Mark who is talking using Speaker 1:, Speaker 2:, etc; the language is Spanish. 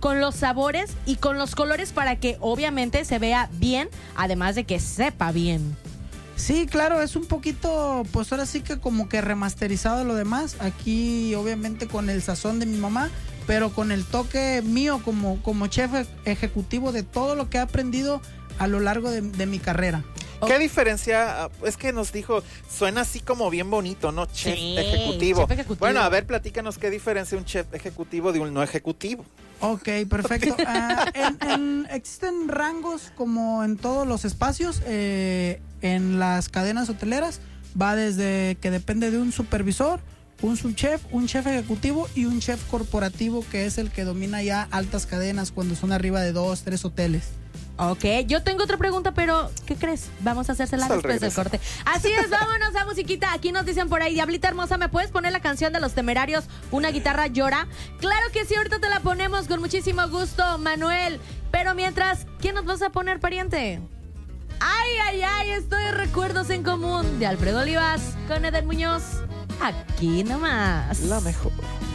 Speaker 1: con los sabores y con los colores para que obviamente se vea bien, además de que sepa bien.
Speaker 2: Sí, claro, es un poquito, pues ahora sí que como que remasterizado lo demás. Aquí obviamente con el sazón de mi mamá, pero con el toque mío como chef ejecutivo de todo lo que he aprendido a lo largo de mi carrera.
Speaker 3: ¿Qué diferencia? Es que nos dijo, suena así como bien bonito, ¿no? Chef ejecutivo.
Speaker 1: Chef ejecutivo.
Speaker 3: Bueno, a ver, platícanos qué diferencia un chef ejecutivo de un no ejecutivo.
Speaker 2: Ok, perfecto. Existen rangos como en todos los espacios, en las cadenas hoteleras. Va desde que depende de un supervisor, un subchef, un chef ejecutivo y un chef corporativo, que es el que domina ya altas cadenas cuando son arriba de 2, 3 hoteles.
Speaker 1: Ok, yo tengo otra pregunta, pero ¿qué crees? Vamos a hacérsela
Speaker 3: Al
Speaker 1: después del
Speaker 3: regreso.
Speaker 1: corte. Así es, vámonos a musiquita. Aquí nos dicen por ahí, Diablita hermosa, ¿me puedes poner la canción de Los Temerarios, Una guitarra llora? Claro que sí, ahorita te la ponemos con muchísimo gusto, Manuel. Pero mientras, ¿quién nos vas a poner, pariente? Ay, estoy en Recuerdos en Común de Alfredo Olivas con Eden Muñoz. Aquí nomás.
Speaker 3: La mejor.